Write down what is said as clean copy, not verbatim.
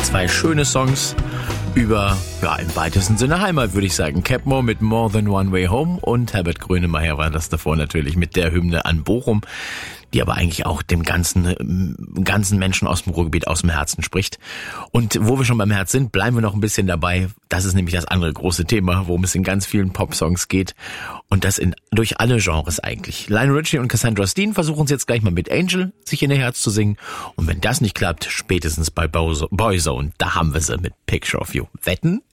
2 schöne Songs über, im weitesten Sinne Heimat, würde ich sagen. Capmo mit More Than One Way Home und Herbert Grönemeyer war das davor natürlich mit der Hymne an Bochum, die aber eigentlich auch dem ganzen Menschen aus dem Ruhrgebiet aus dem Herzen spricht. Und wo wir schon beim Herz sind, bleiben wir noch ein bisschen dabei. Das ist nämlich das andere große Thema, worum es in ganz vielen Popsongs geht. Und das durch alle Genres eigentlich. Lionel Richie und Cassandra Steen versuchen es jetzt gleich mal mit Angel, sich in ihr Herz zu singen. Und wenn das nicht klappt, spätestens bei Boyzone, da haben wir sie mit Picture of You. Wetten?